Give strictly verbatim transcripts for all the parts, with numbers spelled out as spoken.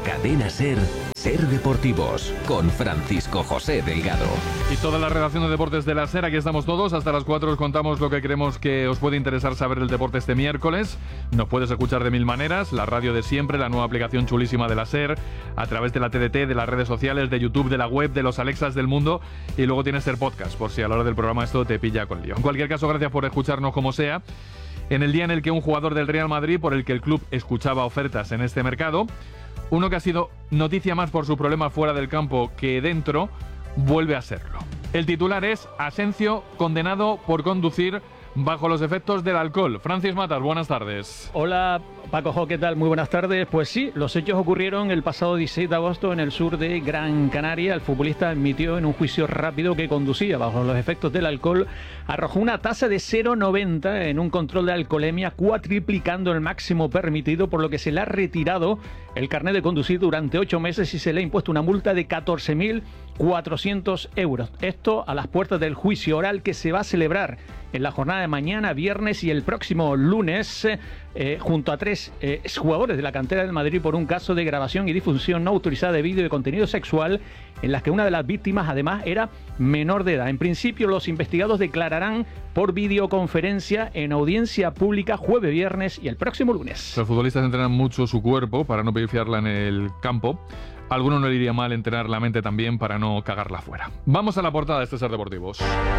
Cadena Ser, Ser Deportivos, con Francisco José Delgado. Y toda la redacción de deportes de la Ser, aquí estamos todos. Hasta las cuatro os contamos lo que creemos que os puede interesar saber del deporte este miércoles. Nos puedes escuchar de mil maneras, la radio de siempre, la nueva aplicación chulísima de la Ser, a través de la T D T, de las redes sociales, de YouTube, de la web, de los Alexas del mundo, y luego tienes Ser Podcast, por si a la hora del programa esto te pilla con lío. En cualquier caso, gracias por escucharnos como sea. En el día en el que un jugador del Real Madrid, por el que el club escuchaba ofertas en este mercado, uno que ha sido noticia más por su problema fuera del campo que dentro, vuelve a serlo. El titular es: Asensio condenado por conducir bajo los efectos del alcohol. Francis Matas, buenas tardes. Hola Paco Jo, ¿qué tal? Muy buenas tardes. Pues sí, los hechos ocurrieron el pasado dieciséis de agosto en el sur de Gran Canaria. El futbolista admitió en un juicio rápido que conducía bajo los efectos del alcohol, arrojó una tasa de cero coma noventa en un control de alcoholemia, cuatriplicando el máximo permitido, por lo que se le ha retirado el carnet de conducir durante ocho meses y se le ha impuesto una multa de catorce mil cuatrocientos euros. Esto a las puertas del juicio oral que se va a celebrar en la jornada de mañana, viernes y el próximo lunes, eh, junto a tres eh, jugadores de la cantera del Madrid por un caso de grabación y difusión no autorizada de vídeo de contenido sexual, en las que una de las víctimas además era menor de edad. En principio, los investigados declararán por videoconferencia en audiencia pública jueves, viernes y el próximo lunes. Los futbolistas entrenan mucho su cuerpo para no pifiarla en el campo. A alguno no le iría mal entrenar la mente también para no cagarla fuera. Vamos a la portada de este Ser Deportivos,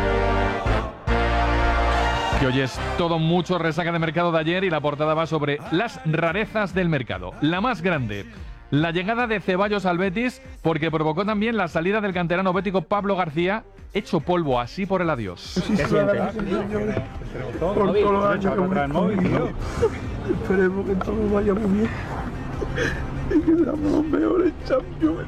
que hoy es todo mucho resaca de mercado de ayer, y la portada va sobre las rarezas del mercado. La más grande, la llegada de Ceballos al Betis, porque provocó también la salida del canterano bético Pablo García, hecho polvo así por el adiós. ¿Qué siente? Por todos los años que esperemos que todo vaya muy bien y que seamos los mejores champions.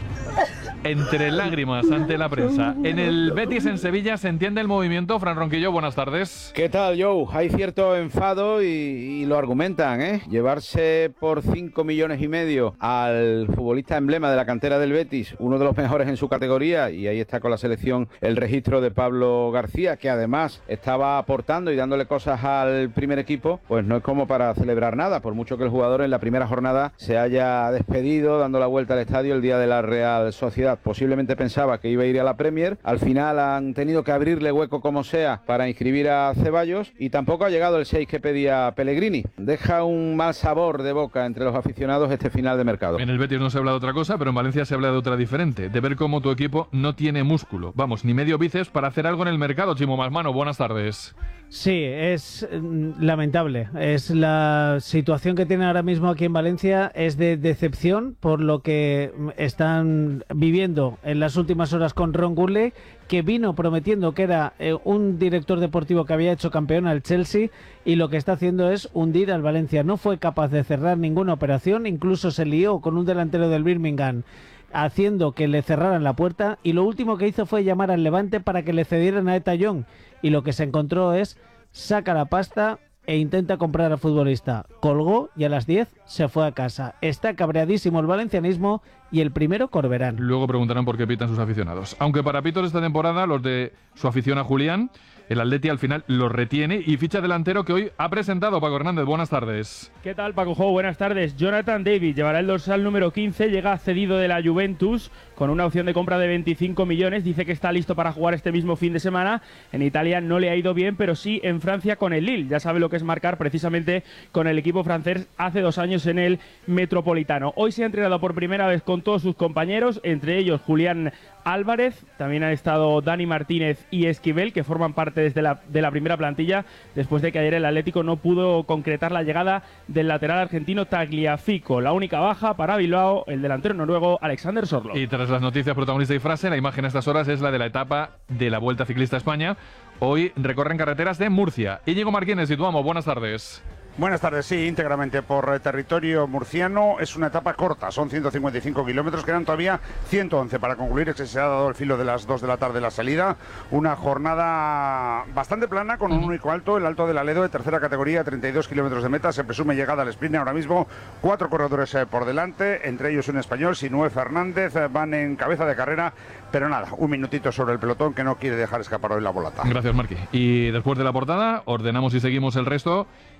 Entre lágrimas ante la prensa. En el Betis en Sevilla se entiende el movimiento. Fran Ronquillo, buenas tardes. ¿Qué tal, Joe? Hay cierto enfado y, y lo argumentan, ¿eh? Llevarse por cinco millones y medio al futbolista emblema de la cantera del Betis, uno de los mejores en su categoría, y ahí está con la selección el registro de Pablo García, que además estaba aportando y dándole cosas al primer equipo, pues no es como para celebrar nada, por mucho que el jugador en la primera jornada se haya despedido dando la vuelta al estadio el día de la Real Sociedad. Posiblemente pensaba que iba a ir a la Premier, al final han tenido que abrirle hueco como sea para inscribir a Ceballos, y tampoco ha llegado el seis que pedía Pellegrini. Deja un mal sabor de boca entre los aficionados este final de mercado. En el Betis no se habla de otra cosa, pero en Valencia se habla de otra diferente, de ver cómo tu equipo no tiene músculo, vamos, ni medio bíceps para hacer algo en el mercado. Chimo Masmano, buenas tardes. Sí, es mm, lamentable. Es la situación que tienen ahora mismo aquí en Valencia, es de decepción por lo que están viviendo en las últimas horas con Ron Gurley, que vino prometiendo que era eh, un director deportivo que había hecho campeón al Chelsea, y lo que está haciendo es hundir al Valencia. No fue capaz de cerrar ninguna operación, incluso se lió con un delantero del Birmingham haciendo que le cerraran la puerta, y lo último que hizo fue llamar al Levante para que le cedieran a Eta Young, y lo que se encontró es: saca la pasta e intenta comprar al futbolista. Colgó y a las diez se fue a casa. Está cabreadísimo el valencianismo y el primero Corberán. Luego preguntarán por qué pitan sus aficionados. Aunque para pitos esta temporada, los de su afición a Julián, el Atleti al final los retiene y ficha delantero que hoy ha presentado Paco Hernández. Buenas tardes. ¿Qué tal, Paco Jo? Buenas tardes. Jonathan David llevará el dorsal número quince, llega cedido de la Juventus con una opción de compra de veinticinco millones. Dice que está listo para jugar este mismo fin de semana. En Italia no le ha ido bien, pero sí en Francia con el Lille. Ya sabe lo que es marcar precisamente con el equipo francés hace dos años en el Metropolitano. Hoy se ha entrenado por primera vez con todos sus compañeros, entre ellos Julián Álvarez, también han estado Dani Martínez y Esquivel, que forman parte desde la, de la primera plantilla, después de que ayer el Atlético no pudo concretar la llegada del lateral argentino Tagliafico. La única baja para Bilbao, el delantero noruego Alexander Sorloth. Y tras las noticias protagonista y frase, la imagen a estas horas es la de la etapa de la Vuelta Ciclista a España. Hoy recorren carreteras de Murcia. Íñigo Martínez, situamos, buenas tardes. Buenas tardes, sí, íntegramente por territorio murciano. Es una etapa corta, son ciento cincuenta y cinco kilómetros, quedan todavía ciento once para concluir, que se ha dado el filo de las dos de la tarde la salida. Una jornada bastante plana con un único alto, el Alto del Aledo de tercera categoría, treinta y dos kilómetros de meta. Se presume llegada al sprint ahora mismo, cuatro corredores eh, por delante, entre ellos un español, Sinué Fernández, eh, van en cabeza de carrera, pero nada, un minutito sobre el pelotón que no quiere dejar escapar hoy la bolata. Gracias, Marqui. Y después de la portada, ordenamos y seguimos el resto, gracias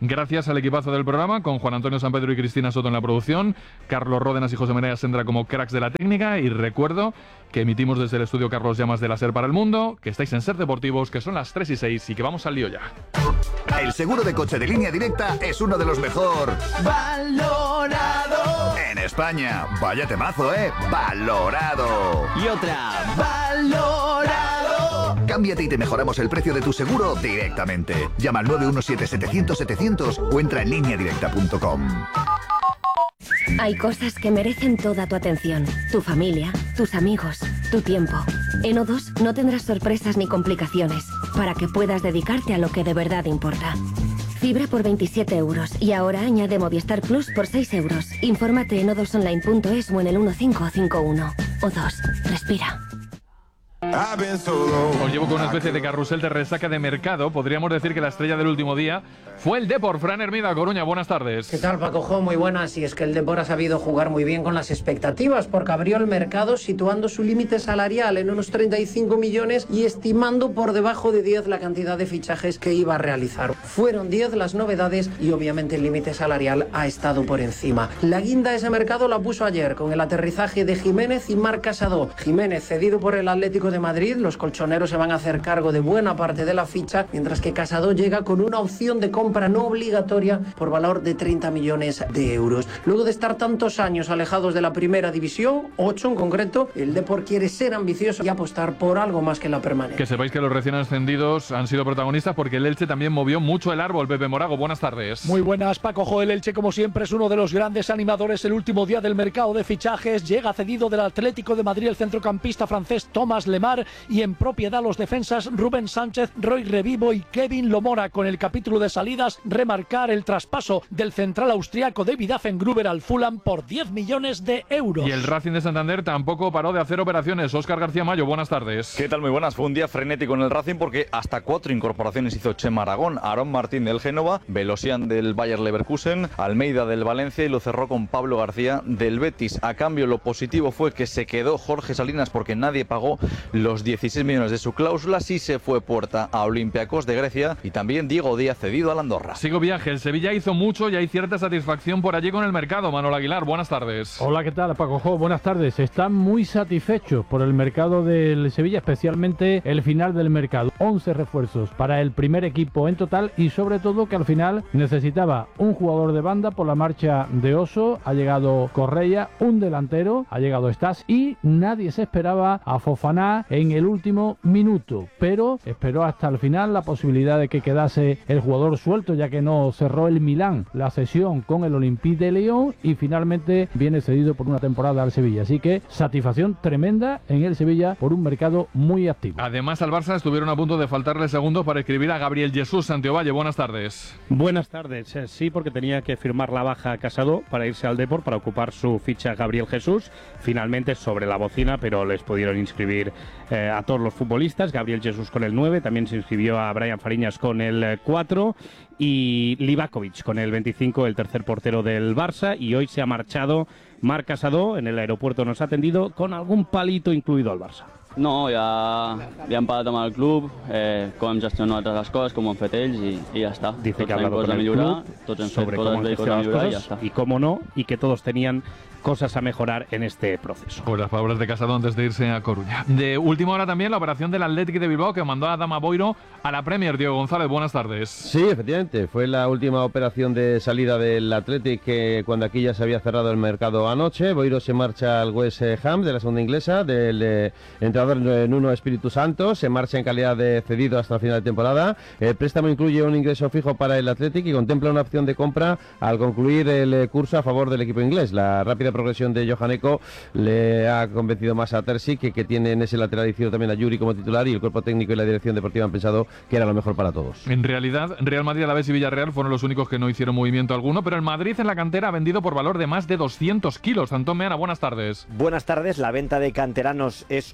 repasa el equipazo del programa con Juan Antonio San Pedro y Cristina Soto en la producción, Carlos Ródenas y José María Sendra como cracks de la técnica, y recuerdo que emitimos desde el estudio Carlos Llamas de la SER para el mundo, que estáis en SER Deportivos, que son las tres y seis y que vamos al lío ya. El seguro de coche de Línea Directa es uno de los mejor valorado en España. Vaya temazo, ¿eh? Valorado. Y otra, valorado. Cámbiate y te mejoramos el precio de tu seguro directamente. Llama al nueve uno siete, setecientos, setecientos o entra en línea directa punto com. Hay cosas que merecen toda tu atención. Tu familia, tus amigos, tu tiempo. En O dos no tendrás sorpresas ni complicaciones, para que puedas dedicarte a lo que de verdad importa. Fibra por veintisiete euros y ahora añade Movistar Plus por seis euros. Infórmate en o dos online punto es o en el uno cinco cinco uno. O dos, respira. Os llevo con una especie de carrusel de resaca de mercado. Podríamos decir que la estrella del último día fue el Depor. Fran Hermida, Coruña, buenas tardes. ¿Qué tal, Paco Jo? Muy buenas. Y es que el Depor ha sabido jugar muy bien con las expectativas, porque abrió el mercado situando su límite salarial en unos treinta y cinco millones y estimando por debajo de diez la cantidad de fichajes que iba a realizar. Fueron diez las novedades y obviamente el límite salarial ha estado por encima. La guinda de ese mercado la puso ayer con el aterrizaje de Jiménez y Marc Casado. Jiménez cedido por el Atlético de Madrid, los colchoneros se van a hacer cargo de buena parte de la ficha, mientras que Casado llega con una opción de compra no obligatoria por valor de treinta millones de euros. Luego de estar tantos años alejados de la primera división, ocho en concreto, el Depor quiere ser ambicioso y apostar por algo más que la permanencia. Que sepáis que los recién ascendidos han sido protagonistas porque el Elche también movió mucho el árbol. Pepe Morago, buenas tardes. Muy buenas, Paco Jo. El Elche, como siempre, es uno de los grandes animadores. El último día del mercado de fichajes llega cedido del Atlético de Madrid el centrocampista francés Thomas Lemar, y en propiedad los defensas Rubén Sánchez, Roy Revivo y Kevin Lomora. Con el capítulo de salidas, remarcar el traspaso del central austriaco David Affengruber al Fulham por diez millones de euros. Y el Racing de Santander tampoco paró de hacer operaciones. Óscar García Mayo, buenas tardes. ¿Qué tal? Muy buenas. Fue un día frenético en el Racing porque hasta cuatro incorporaciones hizo Chema Aragón, Aarón Martín del Génova, Velosian del Bayer Leverkusen, Almeida del Valencia y lo cerró con Pablo García del Betis. A cambio, lo positivo fue que se quedó Jorge Salinas porque nadie pagó los dieciséis millones de su cláusula. Sí se fue Puerta a Olympiacos de Grecia y también Diego Díaz cedido al Andorra. Sigo viaje. El Sevilla hizo mucho y hay cierta satisfacción por allí con el mercado. Manuel Aguilar, buenas tardes. Hola, ¿qué tal, Paco Jo? Buenas tardes. Están muy satisfechos por el mercado del Sevilla, especialmente el final del mercado. once refuerzos para el primer equipo en total y sobre todo que al final necesitaba un jugador de banda por la marcha de Oso. Ha llegado Correia, un delantero, ha llegado Stas y nadie se esperaba a Fofana en el último minuto, pero esperó hasta el final la posibilidad de que quedase el jugador suelto, ya que no cerró el Milán la cesión con el Olympique de Lyon y finalmente viene cedido por una temporada al Sevilla. Así que satisfacción tremenda en el Sevilla por un mercado muy activo. Además, al Barça estuvieron a punto de faltarle segundos para escribir a Gabriel Jesús. Santiovalle, buenas tardes. Buenas tardes. Sí, porque tenía que firmar la baja a Casado para irse al Depor para ocupar su ficha Gabriel Jesús. Finalmente sobre la bocina, pero les pudieron inscribir eh, a todos los futbolistas. Gabriel Jesús con el nueve, también se inscribió a Brian Fariñas con el cuatro y Livakovic con el veinticinco, el tercer portero del Barça, y hoy se ha marchado Marc Casado. En el aeropuerto nos ha atendido con algún palito incluido al Barça. No, ja, ja hem parlat amb el club, eh, com hem gestionat les coses, com ho han fet ells i, i ja està. Dice tots que ha hablado con el millorar, club tots hem sobre fet cómo coses bé i coses a han millorar i ja cosas està. y cómo no, y que todos tenían cosas a mejorar en este proceso. Pues las palabras de Casado antes de irse a Coruña. De última hora también la operación del Athletic de Bilbao que mandó a Adama Boiro a la Premier. Diego González, buenas tardes. Sí, efectivamente, fue la última operación de salida del Athletic que cuando aquí ya se había cerrado el mercado anoche. Boiro se marcha al West Ham de la segunda inglesa, del eh, entrenador Nuno Espíritu Santo, se marcha en calidad de cedido hasta el final de temporada. El préstamo incluye un ingreso fijo para el Athletic y contempla una opción de compra al concluir el eh, curso a favor del equipo inglés. La rápida progresión de Johan Eko le ha convencido más a Terzic, que, que tiene en ese lateral izquierdo también a Yuri como titular, y el cuerpo técnico y la dirección deportiva han pensado que era lo mejor para todos. En realidad, Real Madrid, Alavés y Villarreal fueron los únicos que no hicieron movimiento alguno, pero el Madrid en la cantera ha vendido por valor de más de doscientos kilos. Antón Meana, buenas tardes. Buenas tardes. La venta de canteranos es una unidad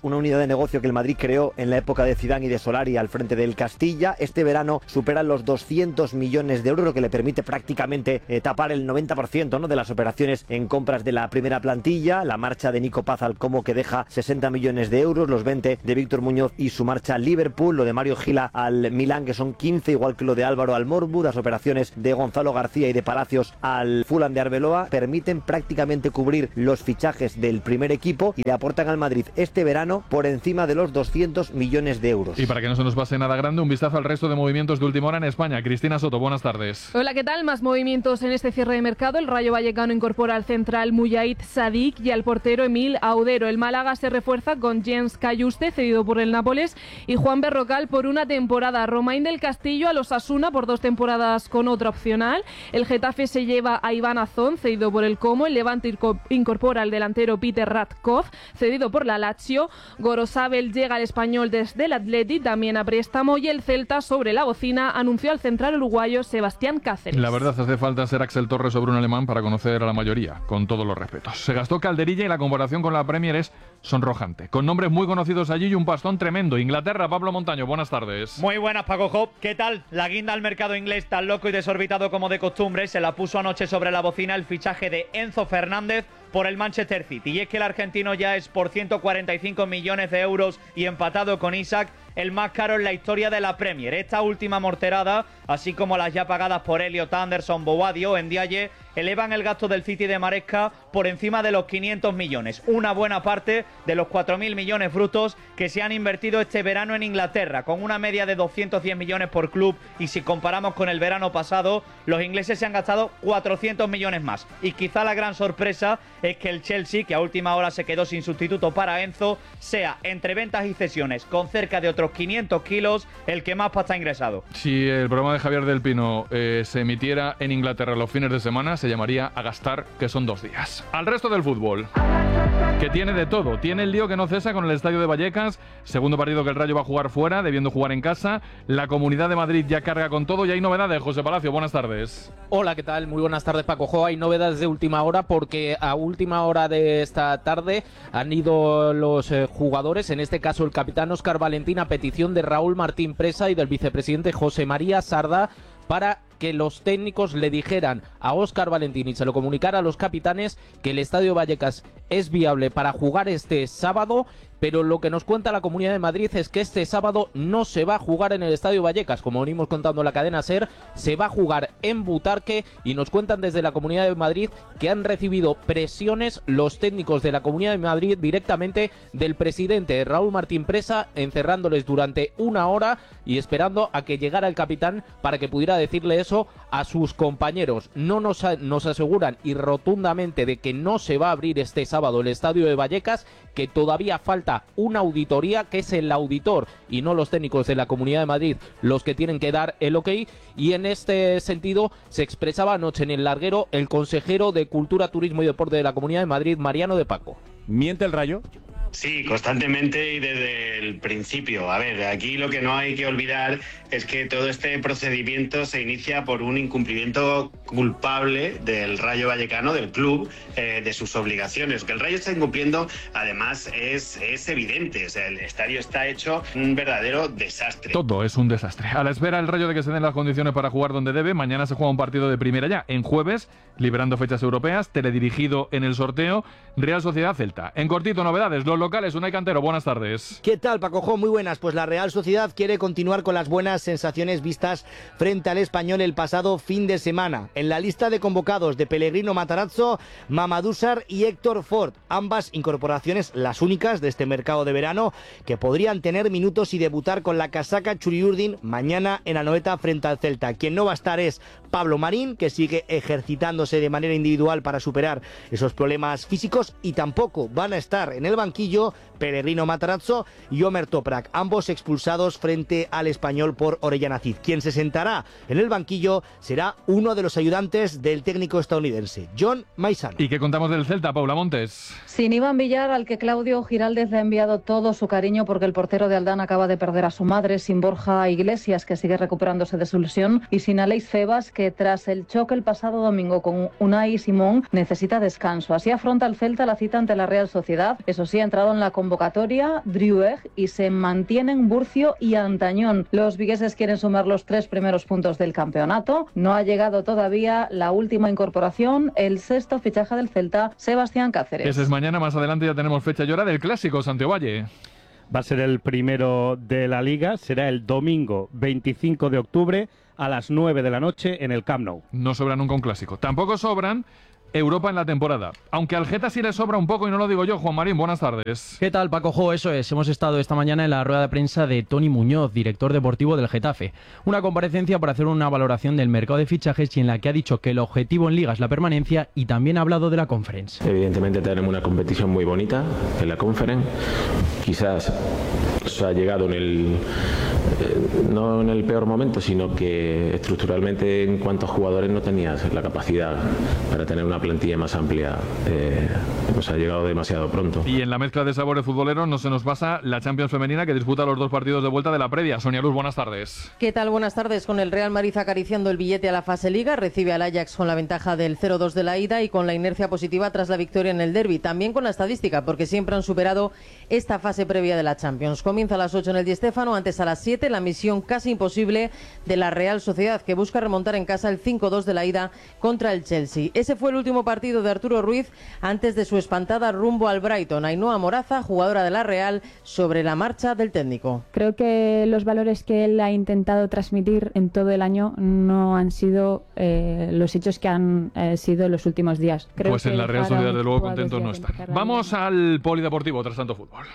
de negocio que el Madrid creó en la época de Zidane y de Solari al frente del Castilla. Este verano superan los doscientos millones de euros, lo que le permite prácticamente eh, tapar el noventa por ciento, ¿no?, de las operaciones en compras de la primera plantilla. La marcha de Nico Paz al Como, que deja sesenta millones de euros, los veinte de Víctor Muñoz y su marcha al Liverpool, lo de Mario Gila al Milán, que son quince, igual que lo de Álvaro al Morbu. Las operaciones de Gonzalo García y de Palacios al Fulham de Arbeloa permiten prácticamente cubrir los fichajes del primer equipo y le aportan al Madrid este verano por encima de los doscientos millones de euros. Y para que no se nos pase nada grande, un vistazo al resto de movimientos de última hora en España. Cristina Soto, buenas tardes. Hola, ¿qué tal? Más movimientos en este cierre de mercado. El Rayo Vallecano incorpora al central Mujahid Sadik y al portero Emil Audero. El Málaga se refuerza con Jens Cayuste, cedido por el Nápoles, y Juan Berrocal por una temporada. Romain del Castillo a los Osasuna por dos temporadas con otra opcional. El Getafe se lleva a Iván Azón, cedido por el Como. El Levante incorpora al delantero Peter Radkov, cedido por la Lazio. Gorosabel llega al Español desde el Atleti, también a préstamo. Y el Celta, sobre la bocina, anunció al central uruguayo Sebastián Cáceres. La verdad, hace falta ser Axel Torres sobre un alemán para conocer a la mayoría, con todos los respetos. Se gastó Calderilla y la comparación con la Premier es sonrojante. Con nombres muy conocidos allí y un pastón tremendo. Inglaterra, Pablo Montaño, buenas tardes. Muy buenas, Paco Job. ¿Qué tal? La guinda al mercado inglés, tan loco y desorbitado como de costumbre, se la puso anoche sobre la bocina el fichaje de Enzo Fernández por el Manchester City. Y es que el argentino ya es por ciento cuarenta y cinco millones de euros y empatado con Isaac, el más caro en la historia de la Premier. Esta última morterada, así como las ya pagadas por Elliot Anderson, Boadio, Ndiaye, elevan el gasto del City de Maresca por encima de los quinientos millones. Una buena parte de los cuatro mil millones brutos que se han invertido este verano en Inglaterra, con una media de doscientos diez millones por club. Y si comparamos con el verano pasado, los ingleses se han gastado cuatrocientos millones más. Y quizá la gran sorpresa es que el Chelsea, que a última hora se quedó sin sustituto para Enzo, sea, entre ventas y cesiones, con cerca de otros quinientos kilos, el que más pasta ha ingresado. Si el programa de Javier del Pino eh, se emitiera en Inglaterra los fines de semana, se llamaría A Gastar, que son dos días. Al resto del fútbol, que tiene de todo. Tiene el lío que no cesa con el estadio de Vallecas, segundo partido que el Rayo va a jugar fuera, debiendo jugar en casa. La Comunidad de Madrid ya carga con todo y hay novedades. José Palacio, buenas tardes. Hola, ¿qué tal? Muy buenas tardes, Paco Jo. Hay novedades de última hora porque a última hora de esta tarde han ido los eh, jugadores, en este caso el capitán Óscar Valentín, a petición de Raúl Martín Presa y del vicepresidente José María Sarda, para que los técnicos le dijeran a Óscar Valentín y se lo comunicara a los capitanes que el Estadio Vallecas es viable para jugar este sábado. Pero lo que nos cuenta la Comunidad de Madrid es que este sábado no se va a jugar en el Estadio Vallecas, como venimos contando en la cadena SER, se va a jugar en Butarque. Y nos cuentan desde la Comunidad de Madrid que han recibido presiones los técnicos de la Comunidad de Madrid directamente del presidente Raúl Martín Presa, encerrándoles durante una hora y esperando a que llegara el capitán para que pudiera decirle eso a sus compañeros. No nos, nos aseguran y rotundamente de que no se va a abrir este sábado el Estadio de Vallecas, que todavía falta una auditoría, que es el auditor y no los técnicos de la Comunidad de Madrid los que tienen que dar el ok. Y en este sentido se expresaba anoche en el larguero el consejero de Cultura, Turismo y Deporte de la Comunidad de Madrid, Mariano de Paco. ¿Miente el Rayo? Sí, constantemente y desde el principio. A ver, aquí lo que no hay que olvidar es que todo este procedimiento se inicia por un incumplimiento culpable del Rayo Vallecano, del club, eh, de sus obligaciones. Que el Rayo está incumpliendo, además, es, es evidente. O sea, el estadio está hecho un verdadero desastre. Todo es un desastre. A la espera el Rayo de que se den las condiciones para jugar donde debe, mañana se juega un partido de primera ya. En jueves, liberando fechas europeas, teledirigido en el sorteo, Real Sociedad Celta. En cortito, novedades, los locales, Unai Cantero, buenas tardes. ¿Qué tal, Paco Jo? Muy buenas. Pues la Real Sociedad quiere continuar con las buenas sensaciones vistas frente al Español el pasado fin de semana. En la lista de convocados de Pellegrino Matarazzo, Mamadou Sarr y Héctor Ford, ambas incorporaciones las únicas de este mercado de verano que podrían tener minutos y debutar con la casaca Churiurdin mañana en Anoeta frente al Celta. Quien no va a estar es Pablo Marín, que sigue ejercitándose de manera individual para superar esos problemas físicos, y tampoco van a estar en el banquillo Pellegrino Matarazzo y Omer Toprak, ambos expulsados frente al Español por Orellana Cid. Quien se sentará en el banquillo será uno de los ayudantes del técnico estadounidense, John Maizano. ¿Y qué contamos del Celta, Paula Montes? Sin Iván Villar, al que Claudio Giraldez le ha enviado todo su cariño porque el portero de Aldán acaba de perder a su madre, sin Borja Iglesias, que sigue recuperándose de su lesión, y sin Aleix Febas, que tras el choque el pasado domingo con Unai Simón necesita descanso. Así afronta el Celta la cita ante la Real Sociedad. Eso sí, ha entrado entrado en la convocatoria Driouech y se mantienen Burcio y Antañón. Los vigueses quieren sumar los tres primeros puntos del campeonato. No ha llegado todavía la última incorporación, el sexto fichaje del Celta, Sebastián Cáceres. Ese es mañana, más adelante ya tenemos fecha y hora del clásico, Santiago Valle. Va a ser el primero de la Liga, será el domingo veinticinco de octubre a las nueve de la noche en el Camp Nou. No sobra nunca un clásico. Tampoco sobran Europa en la temporada. Aunque al Geta sí le sobra un poco y no lo digo yo. Juan Marín, buenas tardes. ¿Qué tal, Paco Jo? Eso es, hemos estado esta mañana en la rueda de prensa de Toni Muñoz, director deportivo del Getafe. Una comparecencia para hacer una valoración del mercado de fichajes y en la que ha dicho que el objetivo en Liga es la permanencia y también ha hablado de la Conference. Evidentemente tenemos una competición muy bonita en la Conference. Quizás se ha llegado en el... Eh, no en el peor momento, sino que estructuralmente en cuanto a jugadores no tenías la capacidad para tener una plantilla más amplia, eh, pues ha llegado demasiado pronto. Y en la mezcla de sabores futboleros no se nos pasa la Champions femenina que disputa los dos partidos de vuelta de la previa. Sonia Luz, buenas tardes. ¿Qué tal? Buenas tardes. Con el Real Madrid acariciando el billete a la fase Liga, recibe al Ajax con la ventaja del cero dos de la ida y con la inercia positiva tras la victoria en el derbi. También con la estadística, porque siempre han superado esta fase previa de la Champions. Comienza a las ocho en el Di Stéfano, antes a las siete, la misión casi imposible de la Real Sociedad, que busca remontar en casa el cinco dos de la ida contra el Chelsea. Ese fue el último partido de Arturo Ruiz antes de su espantada rumbo al Brighton. Ainhoa Moraza, jugadora de la Real, sobre la marcha del técnico. Creo que los valores que él ha intentado transmitir en todo el año no han sido eh, los hechos que han eh, sido en los últimos días. Creo pues en la Real Sociedad, de luego, contentos no están. Vamos al polideportivo tras tanto fútbol.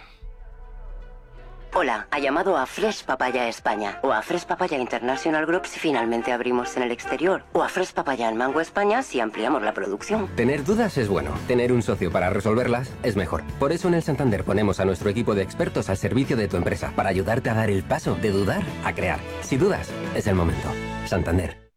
Hola, ha llamado a Fresh Papaya España o a Fresh Papaya International Group si finalmente abrimos en el exterior o a Fresh Papaya en Mango España si ampliamos la producción. Tener dudas es bueno, tener un socio para resolverlas es mejor. Por eso en el Santander ponemos a nuestro equipo de expertos al servicio de tu empresa para ayudarte a dar el paso de dudar a crear. Si dudas, es el momento. Santander.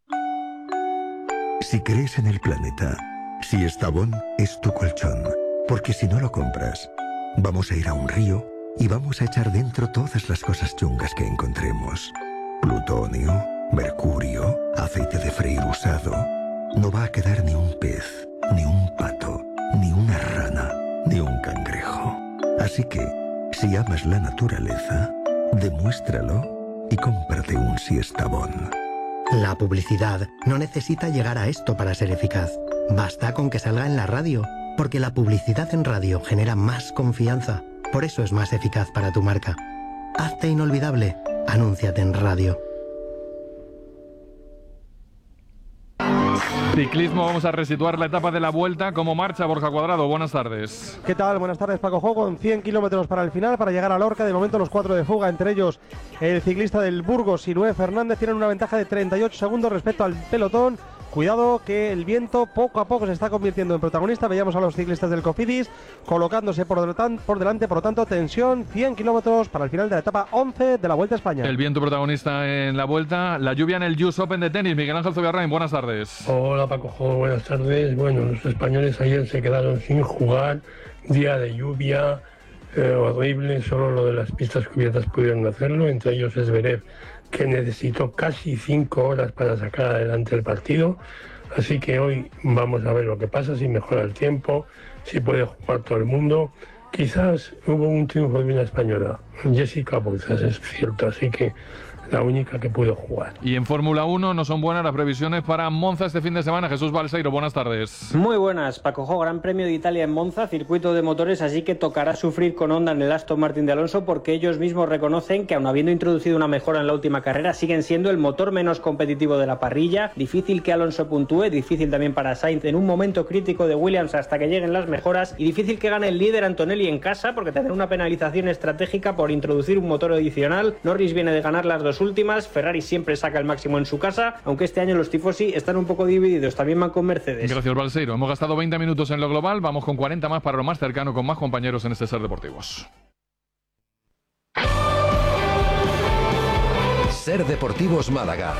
Si crees en el planeta, si Estavón es tu colchón, porque si no lo compras, vamos a ir a un río y vamos a echar dentro todas las cosas chungas que encontremos. Plutonio, mercurio, aceite de freír usado. No va a quedar ni un pez, ni un pato, ni una rana, ni un cangrejo. Así que, si amas la naturaleza, demuéstralo y cómprate un Siestabón. La publicidad no necesita llegar a esto para ser eficaz. Basta con que salga en la radio, porque la publicidad en radio genera más confianza. Por eso es más eficaz para tu marca. Hazte inolvidable. Anúnciate en radio. Ciclismo, vamos a resituar la etapa de la vuelta. ¿Cómo marcha Borja Cuadrado? Buenas tardes. ¿Qué tal? Buenas tardes, Paco Jo. Con cien kilómetros para el final, para llegar a Lorca. De momento los cuatro de fuga, entre ellos el ciclista del Burgos, Sinué Fernández, tienen una ventaja de treinta y ocho segundos respecto al pelotón. Cuidado que el viento poco a poco se está convirtiendo en protagonista. Veíamos a los ciclistas del Cofidis colocándose por, por delante, por lo tanto, tensión, cien kilómetros para el final de la etapa once de la Vuelta a España. El viento protagonista en la Vuelta, la lluvia en el U S Open de tenis. Miguel Ángel Zubiarrain, buenas tardes. Hola Paco Jo, buenas tardes. Bueno, los españoles ayer se quedaron sin jugar, día de lluvia eh, horrible, solo lo de las pistas cubiertas pudieron hacerlo, entre ellos Zverev, que necesitó casi cinco horas para sacar adelante el partido. Así que hoy vamos a ver lo que pasa, si mejora el tiempo, si puede jugar todo el mundo. Quizás hubo un triunfo de una española, Jessica Bouzas, es cierto, así que la única que pudo jugar. Y en Fórmula uno no son buenas las previsiones para Monza este fin de semana. Jesús Balseiro, buenas tardes. Muy buenas, Paco Jo. Gran Premio de Italia en Monza, circuito de motores, así que tocará sufrir con Honda en el Aston Martin de Alonso, porque ellos mismos reconocen que, aun habiendo introducido una mejora en la última carrera, siguen siendo el motor menos competitivo de la parrilla. Difícil que Alonso puntúe, difícil también para Sainz en un momento crítico de Williams hasta que lleguen las mejoras, y difícil que gane el líder Antonelli en casa, porque tendrá una penalización estratégica por introducir un motor adicional. Norris viene de ganar las dos últimas, Ferrari siempre saca el máximo en su casa, aunque este año los tifosi están un poco divididos, también van con Mercedes. Gracias, Balseiro. Hemos gastado veinte minutos en lo global, vamos con cuarenta más para lo más cercano, con más compañeros en este Ser Deportivos. Ser Deportivos Málaga.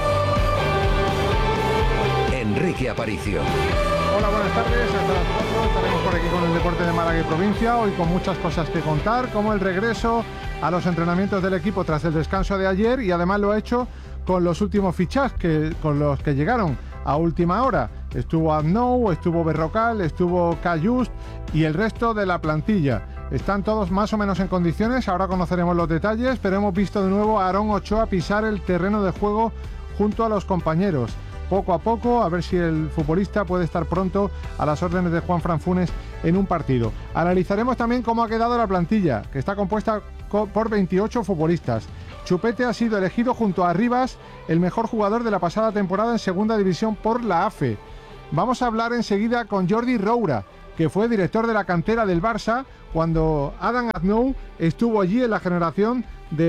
Enrique Aparicio. Hola, buenas tardes. Hasta las cuatro estaremos por aquí con el deporte de Málaga y provincia. Hoy con muchas cosas que contar, como el regreso a los entrenamientos del equipo tras el descanso de ayer, y además lo ha hecho con los últimos fichajes que, con los que llegaron a última hora. Estuvo Aznou, estuvo Berrocal, estuvo Cayust y el resto de la plantilla. están todos más o menos en condiciones, ahora conoceremos los detalles, pero hemos visto de nuevo a Aarón Ochoa pisar el terreno de juego junto a los compañeros. Poco a poco, a ver si el futbolista puede estar pronto a las órdenes de Juanfran Funes en un partido. Analizaremos también cómo ha quedado la plantilla, que está compuesta por veintiocho futbolistas. Chupete ha sido elegido junto a Rivas el mejor jugador de la pasada temporada en segunda división por la A F E. Vamos a hablar enseguida con Jordi Roura, que fue director de la cantera del Barça cuando Adam Aznou estuvo allí en la generación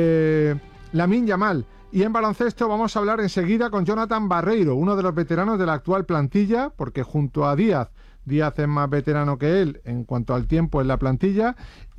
de Lamine Yamal. Y en baloncesto vamos a hablar enseguida con Jonathan Barreiro, uno de los veteranos de la actual plantilla, porque junto a Díaz, Díaz es más veterano que él en cuanto al tiempo en la plantilla,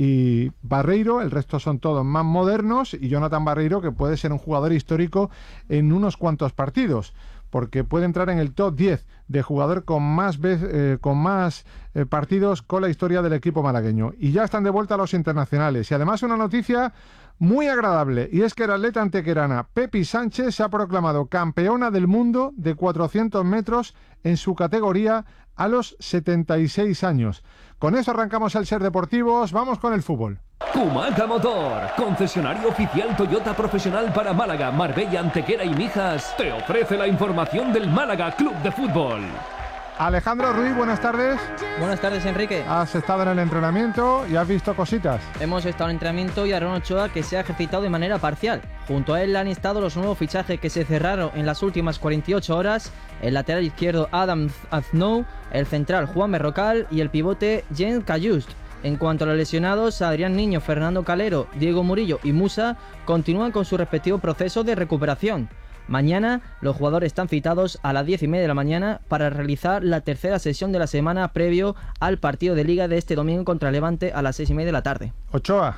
y Barreiro, el resto son todos más modernos, y Jonathan Barreiro, que puede ser un jugador histórico en unos cuantos partidos, porque puede entrar en el top diez de jugador con más, vez, eh, con más eh, partidos con la historia del equipo malagueño. Y ya están de vuelta los internacionales. Y además una noticia muy agradable, y es que la atleta antequerana Pepi Sánchez se ha proclamado campeona del mundo de cuatrocientos metros en su categoría a los setenta y seis años. Con eso arrancamos el Ser Deportivos, vamos con el fútbol. Kumaca Motor, concesionario oficial Toyota profesional para Málaga, Marbella, Antequera y Mijas, te ofrece la información del Málaga Club de Fútbol. Alejandro Ruiz, buenas tardes. Buenas tardes, Enrique. Has estado en el entrenamiento y has visto cositas. Hemos estado en entrenamiento y Aarón Ochoa, que se ha ejercitado de manera parcial. Junto a él han estado los nuevos fichajes que se cerraron en las últimas cuarenta y ocho horas, el lateral izquierdo Adam Aznou, el central Juan Berrocal y el pivote Jean Cayust. En cuanto a los lesionados, Adrián Niño, Fernando Calero, Diego Murillo y Musa continúan con su respectivo proceso de recuperación. Mañana los jugadores están citados a las diez y media de la mañana para realizar la tercera sesión de la semana previo al partido de Liga de este domingo contra Levante a las seis y media de la tarde. Ochoa,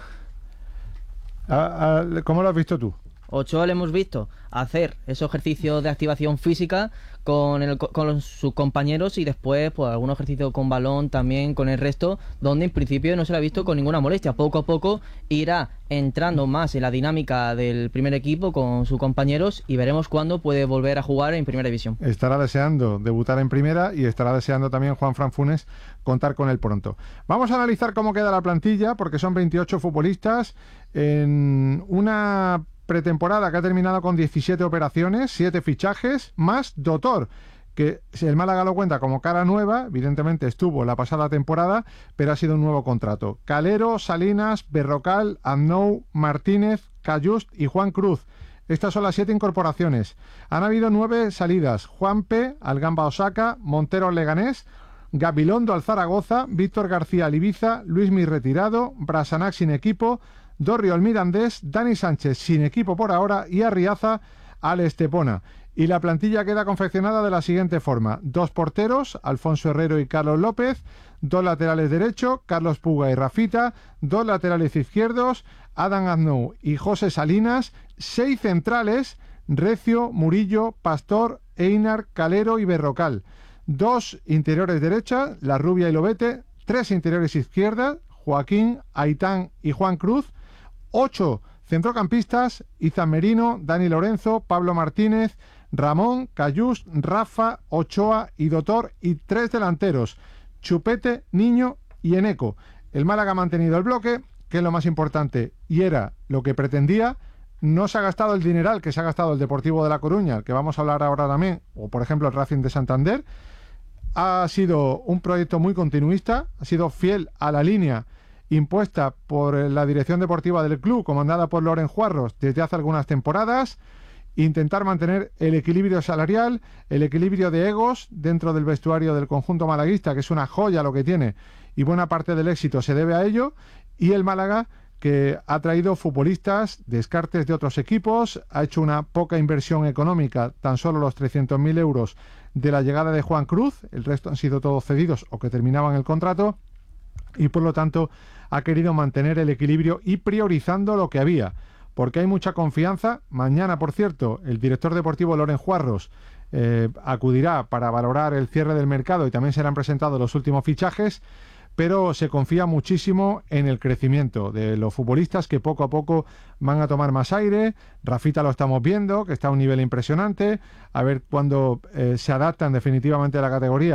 ¿cómo lo has visto tú? Ochoa le hemos visto hacer esos ejercicios de activación física con, el, con sus compañeros y después pues algún ejercicio con balón también con el resto, donde en principio no se le ha visto con ninguna molestia. Poco a poco irá entrando más en la dinámica del primer equipo con sus compañeros y veremos cuándo puede volver a jugar en primera división. Estará deseando debutar en primera y estará deseando también Juanfran Funes contar con él pronto. Vamos a analizar cómo queda la plantilla, porque son veintiocho futbolistas en una pretemporada que ha terminado con diecisiete operaciones, siete fichajes, más Dotor, que el Málaga lo cuenta como cara nueva, evidentemente estuvo la pasada temporada, pero ha sido un nuevo contrato. Calero, Salinas, Berrocal, Aznou, Martínez, Cayust y Juan Cruz. Estas son las siete incorporaciones. Han habido nueve salidas: Juanpe al Gamba Osaka, Montero al Leganés, Gabilondo al Zaragoza, Víctor García al Ibiza, Luismi retirado, Brasanac sin equipo, Dorrio al Mirandés, Dani Sánchez sin equipo por ahora y Arriaza al Estepona. Y la plantilla queda confeccionada de la siguiente forma: dos porteros, Alfonso Herrero y Carlos López, dos laterales derecho, Carlos Puga y Rafita, dos laterales izquierdos, Adam Aznou y José Salinas, seis centrales, Recio, Murillo, Pastor, Einar, Calero y Berrocal, dos interiores derechas, La Rubia y Lobete, tres interiores izquierdas, Joaquín, Aitán y Juan Cruz, ocho centrocampistas, Izan Merino, Dani Lorenzo, Pablo Martínez, Ramón, Cayust, Rafa, Ochoa y Dotor, y tres delanteros, Chupete, Niño y Eneco. El Málaga ha mantenido el bloque, que es lo más importante y era lo que pretendía. No se ha gastado el dineral que se ha gastado el Deportivo de La Coruña, el que vamos a hablar ahora también, o por ejemplo el Racing de Santander. Ha sido un proyecto muy continuista, ha sido fiel a la línea impuesta por la dirección deportiva del club, comandada por Loren Juarros desde hace algunas temporadas. Intentar mantener el equilibrio salarial, el equilibrio de egos dentro del vestuario del conjunto malaguista, que es una joya lo que tiene, y buena parte del éxito se debe a ello. Y el Málaga, que ha traído futbolistas, descartes de otros equipos, ha hecho una poca inversión económica, tan solo los trescientos mil euros de la llegada de Juan Cruz, el resto han sido todos cedidos o que terminaban el contrato, y por lo tanto ha querido mantener el equilibrio y priorizando lo que había, porque hay mucha confianza. Mañana, por cierto, el director deportivo Loren Juarros eh, acudirá para valorar el cierre del mercado y también serán presentados los últimos fichajes, pero se confía muchísimo en el crecimiento de los futbolistas que poco a poco van a tomar más aire. Rafita lo estamos viendo, que está a un nivel impresionante, a ver cuándo eh, se adaptan definitivamente a la categoría.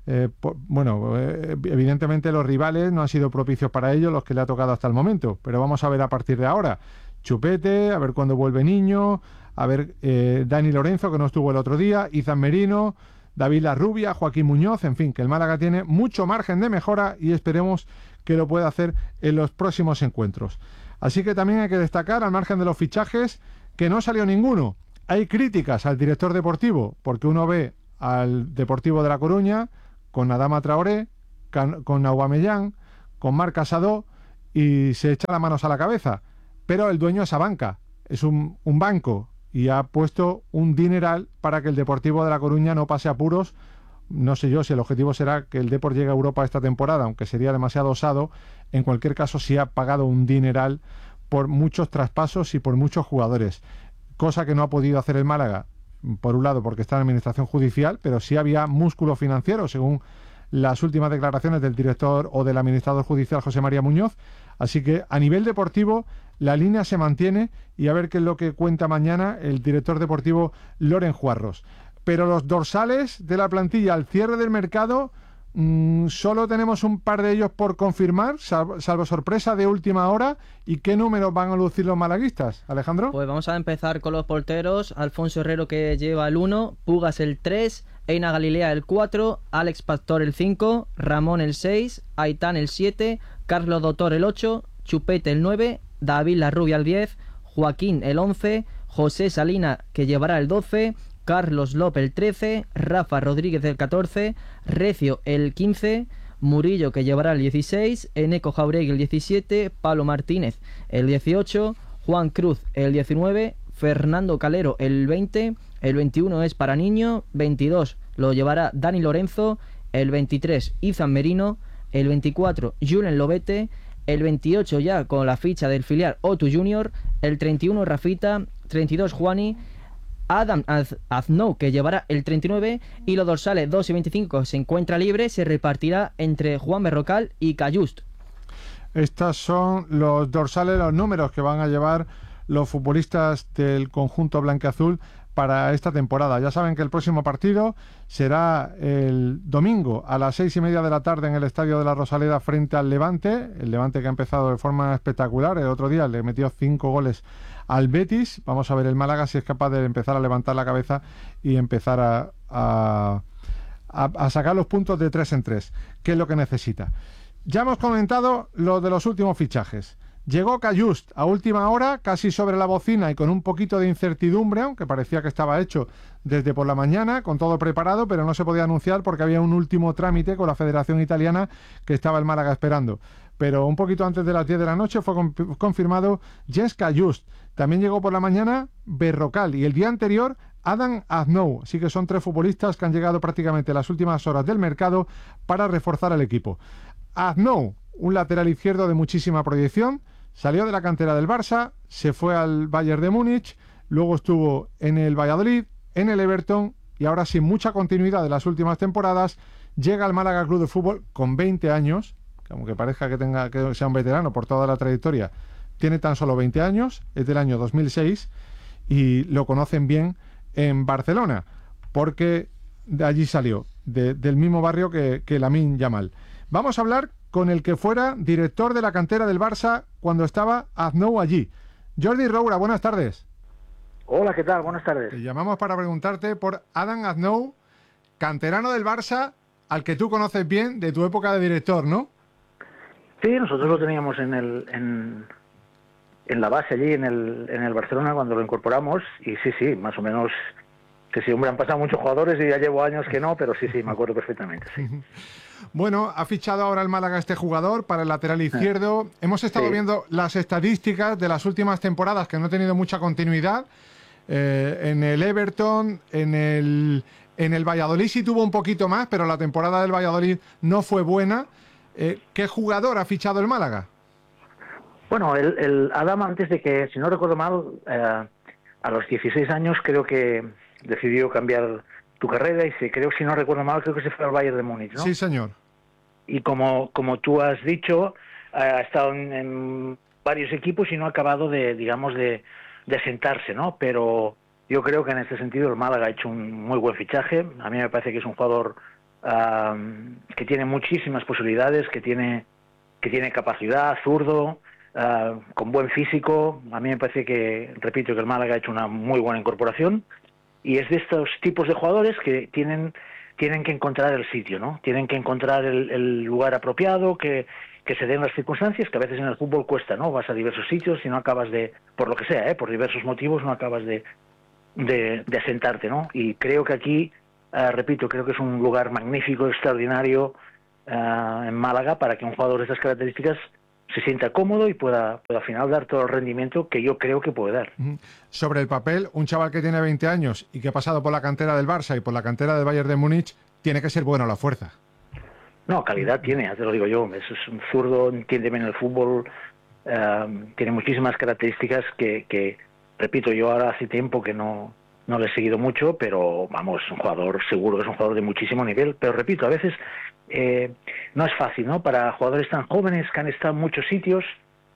Eh, por, bueno, eh, evidentemente los rivales no han sido propicios para ellos, los que le ha tocado hasta el momento, pero vamos a ver a partir de ahora. Chupete, a ver cuándo vuelve Niño, a ver eh, Dani Lorenzo, que no estuvo el otro día, Izan Merino, David Larrubia, Joaquín Muñoz, en fin, que el Málaga tiene mucho margen de mejora y esperemos que lo pueda hacer en los próximos encuentros. Así que también hay que destacar, al margen de los fichajes, que no salió ninguno. Hay críticas al director deportivo, porque uno ve al Deportivo de La Coruña con Adama Traoré, con Aubameyang, con Marc Casado, y se echa las manos a la cabeza. Pero el dueño es Abanca, es un, un banco, y ha puesto un dineral para que el Deportivo de La Coruña no pase apuros. No sé yo si el objetivo será que el Depor llegue a Europa esta temporada, aunque sería demasiado osado. En cualquier caso, sí ha pagado un dineral por muchos traspasos y por muchos jugadores, cosa que no ha podido hacer el Málaga, por un lado porque está en administración judicial, pero sí había músculo financiero, según las últimas declaraciones del director o del administrador judicial José María Muñoz. Así que a nivel deportivo la línea se mantiene, y a ver qué es lo que cuenta mañana el director deportivo Loren Juarros. Pero los dorsales de la plantilla al cierre del mercado, mmm, solo tenemos un par de ellos por confirmar, salvo, salvo sorpresa de última hora. ¿Y qué números van a lucir los malaguistas, Alejandro? Pues vamos a empezar con los porteros. Alfonso Herrero, que lleva el uno, Pugas el tres, Eina Galilea el cuatro, Alex Pastor el cinco, Ramón el seis, Aitán el siete, Carlos Doctor el ocho, Chupete el nueve, David Larrubia el diez, Joaquín el once, José Salina, que llevará el doce, Carlos López el trece, Rafa Rodríguez el catorce, Recio el quince, Murillo, que llevará el dieciséis, Eneco Jauregui el diecisiete, Pablo Martínez el dieciocho, Juan Cruz el diecinueve, Fernando Calero el veinte, el veintiuno es para Niño, veintidós lo llevará Dani Lorenzo, el veintitrés Izan Merino, el veinticuatro Julen Lobete, el veintiocho ya con la ficha del filial Otu Junior, el treinta y uno Rafita, treinta y dos Juani, Adam Aznou, que llevará el treinta y nueve, y los dorsales dos y veinticinco se encuentra libre, se repartirá entre Juan Berrocal y Cayust. Estos son los dorsales, los números que van a llevar los futbolistas del conjunto blanquiazul para esta temporada. Ya saben que el próximo partido será el domingo a las seis y media de la tarde en el Estadio de la Rosaleda frente al Levante, el Levante que ha empezado de forma espectacular. El otro día le metió cinco goles al Betis. Vamos a ver el Málaga si es capaz de empezar a levantar la cabeza y empezar a, a, a, a sacar los puntos de tres en tres, que es lo que necesita. Ya hemos comentado lo de los últimos fichajes. Llegó Cayust a última hora, casi sobre la bocina y con un poquito de incertidumbre, aunque parecía que estaba hecho desde por la mañana, con todo preparado, pero no se podía anunciar porque había un último trámite con la Federación Italiana que estaba el Málaga esperando. Pero un poquito antes de las diez de la noche fue confirmado Jens Cayust. También llegó por la mañana Berrocal y el día anterior Adam Aznou. Así que son tres futbolistas que han llegado prácticamente las últimas horas del mercado para reforzar el equipo. Aznou, un lateral izquierdo de muchísima proyección. Salió de la cantera del Barça, se fue al Bayern de Múnich, luego estuvo en el Valladolid, en el Everton, y ahora sin mucha continuidad de las últimas temporadas, llega al Málaga Club de Fútbol con veinte años, que aunque parezca que tenga que sea un veterano por toda la trayectoria, tiene tan solo veinte años, es del año dos mil seis, y lo conocen bien en Barcelona, porque de allí salió, de, del mismo barrio que, que Lamine Yamal. Vamos a hablar con el que fuera director de la cantera del Barça cuando estaba Aznou allí. Jordi Roura, buenas tardes. Hola, ¿qué tal? Buenas tardes. Te llamamos para preguntarte por Adam Aznou, canterano del Barça, al que tú conoces bien de tu época de director, ¿no? Sí, nosotros lo teníamos en el en, en la base allí, en el, en el Barcelona, cuando lo incorporamos, y sí, sí, más o menos... Sí, sí, hombre, han pasado muchos jugadores y ya llevo años que no, pero sí, sí, me acuerdo perfectamente, sí. Bueno, ha fichado ahora el Málaga este jugador para el lateral izquierdo. Hemos estado sí. viendo las estadísticas de las últimas temporadas que no ha tenido mucha continuidad. Eh, en el Everton, en el, en el Valladolid sí tuvo un poquito más, pero la temporada del Valladolid no fue buena. Eh, ¿Qué jugador ha fichado el Málaga? Bueno, el, el Adam, antes de que, si no recuerdo mal, eh, a los dieciséis años creo que decidió cambiar tu carrera y se, creo, si no recuerdo mal, creo que se fue al Bayern de Múnich, ¿no? Sí, señor. Y como, como tú has dicho, ha estado en, en varios equipos y no ha acabado de, digamos, de, de asentarse, ¿no? Pero yo creo que en este sentido el Málaga ha hecho un muy buen fichaje. A mí me parece que es un jugador um, que tiene muchísimas posibilidades, que tiene, que tiene capacidad, zurdo, uh, con buen físico. A mí me parece que, repito, que el Málaga ha hecho una muy buena incorporación y es de estos tipos de jugadores que tienen, tienen que encontrar el sitio, ¿no? Tienen que encontrar el, el lugar apropiado, que, que se den las circunstancias, que a veces en el fútbol cuesta, ¿no? Vas a diversos sitios y no acabas de, por lo que sea, ¿eh? Por diversos motivos no acabas de, de, de asentarte, ¿no? Y creo que aquí, Uh, repito, creo que es un lugar magnífico, extraordinario uh, en Málaga para que un jugador de estas características se sienta cómodo y pueda, pueda al final dar todo el rendimiento que yo creo que puede dar. Sobre el papel, un chaval que tiene veinte años y que ha pasado por la cantera del Barça y por la cantera del Bayern de Múnich, tiene que ser bueno a la fuerza. No, calidad tiene, ya te lo digo yo. Es, es un zurdo, entiende bien el fútbol, uh, tiene muchísimas características que, que, repito, yo ahora hace tiempo que no... No le he seguido mucho, pero vamos, un jugador seguro que es un jugador de muchísimo nivel. Pero repito, a veces eh, no es fácil, ¿no? Para jugadores tan jóvenes que han estado en muchos sitios,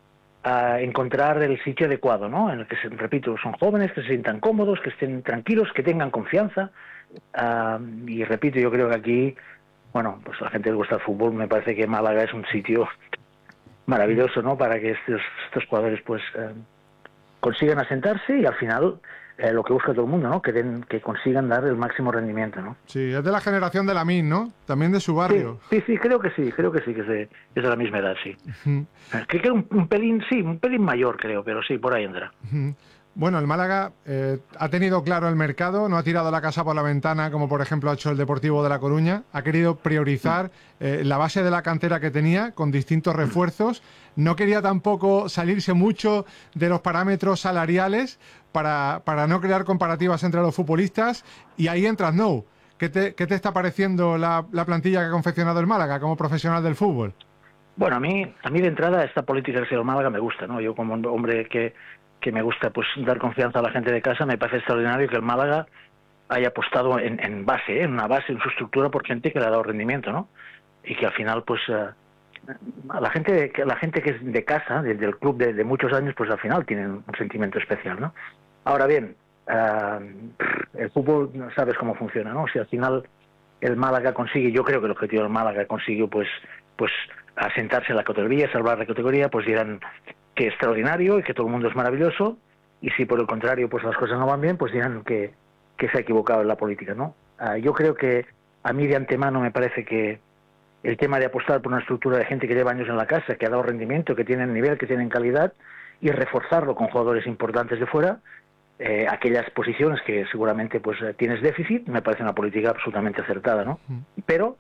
a encontrar el sitio adecuado, ¿no? En el que, se, repito, son jóvenes, que se sientan cómodos, que estén tranquilos, que tengan confianza. Uh, y repito, yo creo que aquí, bueno, pues a la gente le gusta el fútbol, me parece que Málaga es un sitio maravilloso, ¿no? Para que estos, estos jugadores, pues, eh, consigan asentarse y al final... Eh, lo que busca todo el mundo, ¿no? Que, den, que consigan dar el máximo rendimiento, ¿no? Sí, es de la generación de Lamine, ¿no? También de su barrio. Sí, sí, sí, creo que sí, creo que sí, que es de, es de la misma edad, sí. Uh-huh. Creo que un, un pelín, sí, un pelín mayor, creo, pero sí, por ahí entra. Uh-huh. Bueno, el Málaga eh, ha tenido claro el mercado, no ha tirado la casa por la ventana, como por ejemplo ha hecho el Deportivo de La Coruña. Ha querido priorizar eh, la base de la cantera que tenía con distintos refuerzos. No quería tampoco salirse mucho de los parámetros salariales para, para no crear comparativas entre los futbolistas. Y ahí entras, no. ¿Qué te, qué te está pareciendo la, la plantilla que ha confeccionado el Málaga como profesional del fútbol? Bueno, a mí, a mí de entrada esta política del Málaga me gusta, ¿no? Yo como hombre que... que me gusta pues dar confianza a la gente de casa, me parece extraordinario que el Málaga haya apostado en, en base, ¿eh? en una base, en su estructura por gente que le ha dado rendimiento, ¿no? Y que al final pues uh, a la gente la gente que es de casa, desde el club de, de muchos años, pues al final tienen un sentimiento especial, ¿no? Ahora bien, uh, el fútbol no sabes cómo funciona, ¿no? Si al final el Málaga consigue, yo creo que el objetivo del Málaga consiguió pues pues asentarse en la categoría, salvar la categoría, pues dirán que es extraordinario y que todo el mundo es maravilloso, y si por el contrario pues las cosas no van bien, pues dirán que, que se ha equivocado en la política, ¿no? Uh, yo creo que a mí de antemano me parece que el tema de apostar por una estructura de gente que lleva años en la casa, que ha dado rendimiento, que tienen nivel, que tienen calidad, y reforzarlo con jugadores importantes de fuera, eh, aquellas posiciones que seguramente pues tienes déficit, me parece una política absolutamente acertada, ¿no? Mm. Pero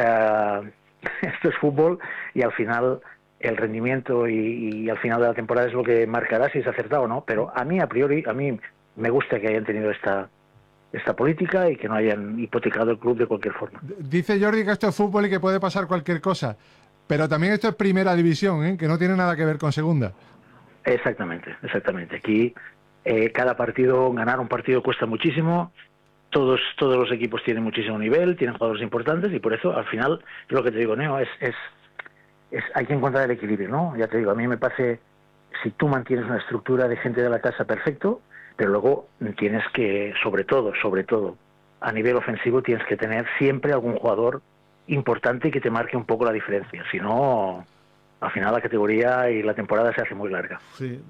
uh, esto es fútbol y al final el rendimiento y, y al final de la temporada es lo que marcará si es acertado o no, pero a mí a priori, a mí me gusta que hayan tenido esta esta política y que no hayan hipotecado el club de cualquier forma. Dice Jordi que esto es fútbol y que puede pasar cualquier cosa, pero también esto es primera división, ¿eh? Que no tiene nada que ver con segunda. Exactamente, exactamente. Aquí eh, cada partido, ganar un partido cuesta muchísimo, todos todos los equipos tienen muchísimo nivel, tienen jugadores importantes y por eso al final, es lo que te digo, Neo, es... es Es, hay que encontrar el equilibrio, ¿no? Ya te digo, a mí me parece, si tú mantienes una estructura de gente de la casa, perfecto, pero luego tienes que, sobre todo, sobre todo, a nivel ofensivo, tienes que tener siempre algún jugador importante que te marque un poco la diferencia. Si no, al final la categoría y la temporada se hace muy larga. Sí.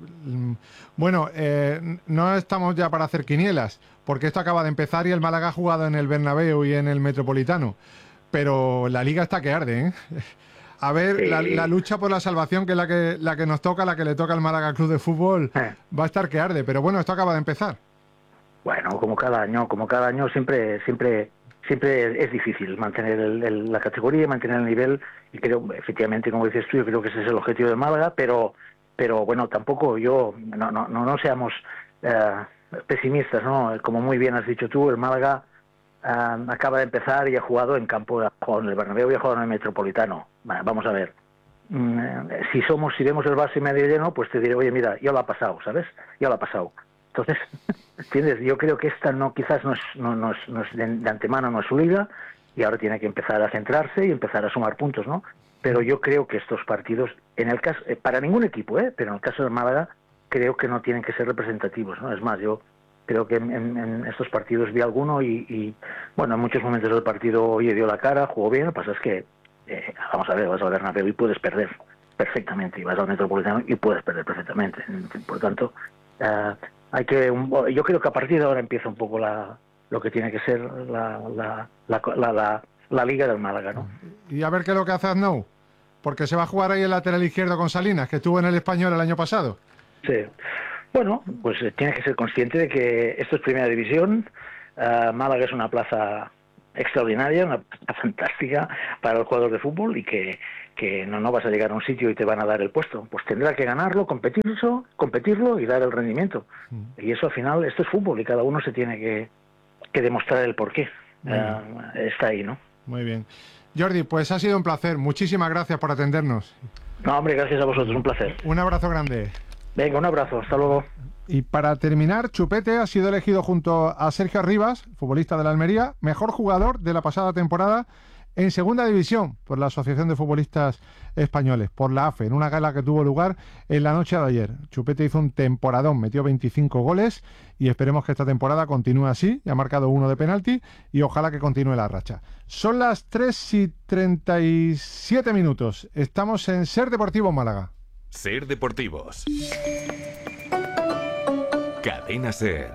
Bueno, eh, no estamos ya para hacer quinielas, porque esto acaba de empezar y el Málaga ha jugado en el Bernabéu y en el Metropolitano, pero la liga está que arde, ¿eh? A ver, sí. la, la lucha por la salvación, que es la que la que nos toca, la que le toca al Málaga Club de Fútbol, eh. va a estar que arde. Pero bueno, esto acaba de empezar. Bueno, como cada año, como cada año siempre siempre siempre es difícil mantener el, el, la categoría, mantener el nivel. Y creo, efectivamente, como dices tú, yo creo que ese es el objetivo de Málaga. Pero pero bueno, tampoco yo, no no no, no seamos uh, pesimistas, ¿no? Como muy bien has dicho tú, el Málaga Uh, acaba de empezar y ha jugado en campo, ha jugado en el Bernabéu y ha jugado en el Metropolitano. Bueno, vamos a ver. Mm, si somos, si vemos el vaso medio lleno, pues te diré, oye, mira, ya lo ha pasado, ¿sabes? Ya lo ha pasado. Entonces, ¿entiendes? Yo creo que esta no, quizás no es, no, no es, no es de, de antemano, no es su liga, y ahora tiene que empezar a centrarse y empezar a sumar puntos, ¿no? Pero yo creo que estos partidos, en el caso, eh, para ningún equipo, ¿eh? Pero en el caso del Málaga, creo que no tienen que ser representativos, ¿no? Es más, yo creo que en, en, en estos partidos vi alguno y, y, bueno, en muchos momentos del partido, oye, dio la cara, jugó bien. Lo que pasa es que, eh, vamos a ver, vas al Bernabéu y puedes perder perfectamente, y vas al Metropolitano y puedes perder perfectamente. Por tanto, eh, hay que, un, yo creo que a partir de ahora empieza un poco la, lo que tiene que ser la, la, la, la, la, la Liga del Málaga, ¿no? Y a ver qué es lo que hace Aznou, porque se va a jugar ahí el lateral izquierdo con Salinas, que estuvo en el Español el año pasado. Sí. Bueno, pues eh, tienes que ser consciente de que esto es Primera División. Uh, Málaga es una plaza extraordinaria, una plaza fantástica para los jugadores de fútbol, y que, que no, no vas a llegar a un sitio y te van a dar el puesto. Pues tendrá que ganarlo, competirlo, competirlo y dar el rendimiento. Mm. Y eso al final, esto es fútbol y cada uno se tiene que, que demostrar el porqué. Uh, está ahí, ¿no? Muy bien. Jordi, pues ha sido un placer. Muchísimas gracias por atendernos. No, hombre, gracias a vosotros. Un placer. Un abrazo grande. Venga, un abrazo. Hasta luego. Y para terminar, Chupete ha sido elegido junto a Sergio Arribas, futbolista de la Almería, mejor jugador de la pasada temporada en Segunda División por la Asociación de Futbolistas Españoles, por la A F E, en una gala que tuvo lugar en la noche de ayer. Chupete hizo un temporadón, metió veinticinco goles y esperemos que esta temporada continúe así. Ya ha marcado uno de penalti y ojalá que continúe la racha. Son las tres y treinta y siete minutos. Estamos en Ser Deportivo Málaga. Ser Deportivos. Cadena Ser.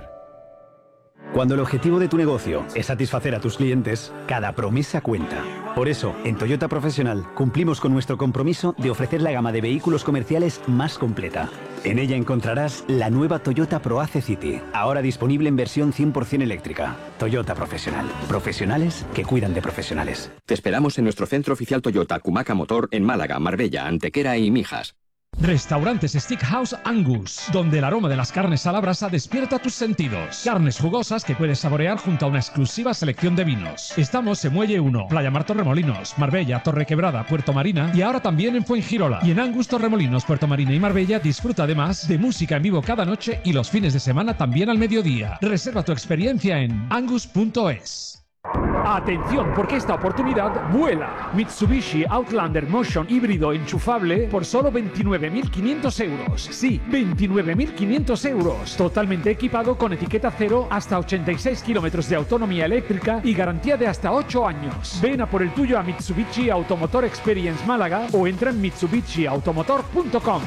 Cuando el objetivo de tu negocio es satisfacer a tus clientes, cada promesa cuenta. Por eso, en Toyota Profesional cumplimos con nuestro compromiso de ofrecer la gama de vehículos comerciales más completa. En ella encontrarás la nueva Toyota ProAce City, ahora disponible en versión cien por ciento eléctrica. Toyota Profesional. Profesionales que cuidan de profesionales. Te esperamos en nuestro centro oficial Toyota Cumaca Motor en Málaga, Marbella, Antequera y Mijas. Restaurantes Steakhouse Angus, donde el aroma de las carnes a la brasa despierta tus sentidos. Carnes jugosas que puedes saborear junto a una exclusiva selección de vinos. Estamos en Muelle uno, Playa Mar Torremolinos, Marbella, Torrequebrada, Puerto Marina y ahora también en Fuengirola. Y en Angus Torremolinos, Puerto Marina y Marbella disfruta además de música en vivo cada noche y los fines de semana también al mediodía. Reserva tu experiencia en angus punto es. Atención, porque esta oportunidad vuela. Mitsubishi Outlander Motion híbrido enchufable por solo veintinueve mil quinientos euros. Sí, veintinueve mil quinientos euros. Totalmente equipado con etiqueta cero, hasta ochenta y seis kilómetros de autonomía eléctrica y garantía de hasta ocho años. Ven a por el tuyo a Mitsubishi Automotor Experience Málaga o entra en mitsubishi automotor punto com.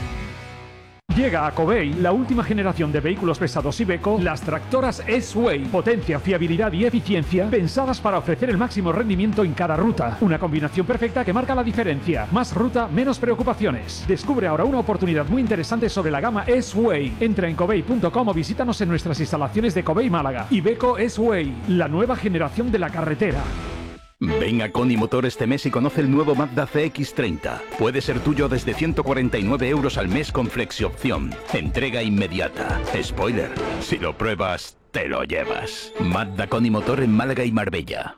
Llega a Covey la última generación de vehículos pesados Iveco, las tractoras S-Way. Potencia, fiabilidad y eficiencia pensadas para ofrecer el máximo rendimiento en cada ruta. Una combinación perfecta que marca la diferencia. Más ruta, menos preocupaciones. Descubre ahora una oportunidad muy interesante sobre la gama S-Way. Entra en covey punto com o visítanos en nuestras instalaciones de Covey Málaga. Iveco S-Way, la nueva generación de la carretera. Ven a Coni Motor este mes y conoce el nuevo Mazda C X treinta. Puede ser tuyo desde ciento cuarenta y nueve euros al mes con flexiopción. Entrega inmediata. Spoiler, si lo pruebas, te lo llevas. Mazda Coni Motor en Málaga y Marbella.